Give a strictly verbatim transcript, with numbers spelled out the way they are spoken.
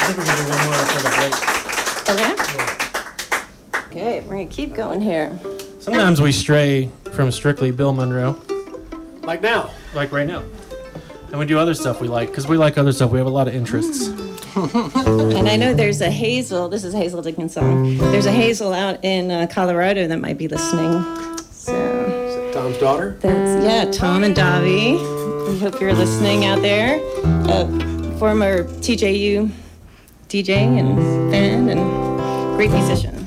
think we can do one more for the break. Okay. Okay, we're gonna keep going here. Sometimes we stray from strictly Bill Monroe, Like now. like right now. And we do other stuff we like, because we like other stuff. We have a lot of interests. And I know there's a Hazel, this is Hazel Dickens' song. There's a Hazel out in uh, Colorado that might be listening. So Tom's daughter? that's, yeah, Tom and Davi. We hope you're listening out there. Uh, former T J U D J and fan and great musician.